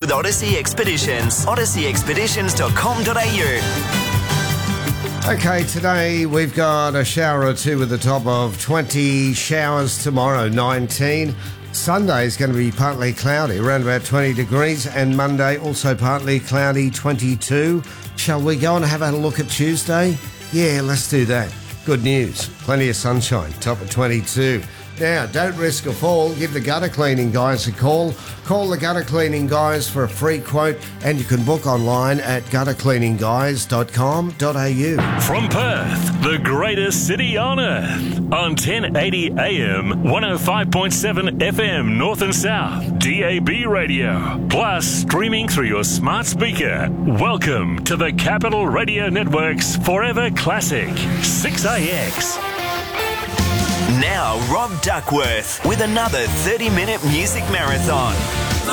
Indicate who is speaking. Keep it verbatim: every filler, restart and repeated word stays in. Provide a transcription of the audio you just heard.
Speaker 1: with Odyssey Expeditions. odyssey expeditions dot com dot a u.
Speaker 2: Okay, today we've got a shower or two with a top of twenty, showers tomorrow, nineteen. Sunday is going to be partly cloudy, around about twenty degrees, and Monday also partly cloudy, twenty-two. Shall we go and have a look at Tuesday? Yeah, let's do that. Good news, plenty of sunshine, top of twenty-two. Now, don't risk a fall. Give the gutter cleaning guys a call. Call the gutter cleaning guys for a free quote, and you can book online at gutter cleaning guys dot com dot a u.
Speaker 3: From Perth, the greatest city on earth, on ten eighty A M, one oh five point seven F M North and South, D A B radio, plus streaming through your smart speaker. Welcome to the Capital Radio Network's Forever Classic, six A X.
Speaker 1: Now, Rob Duckworth with another thirty-minute music marathon.